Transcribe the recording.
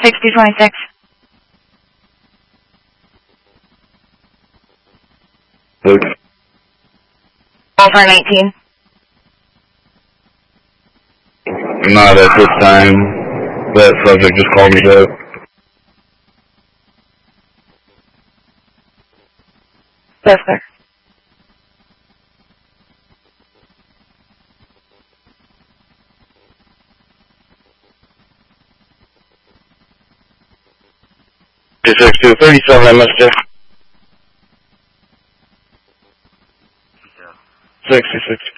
6026. Luke. Over 19. Not at this time. That subject just called me up. Yes, sir. District 237 MSJ. 66.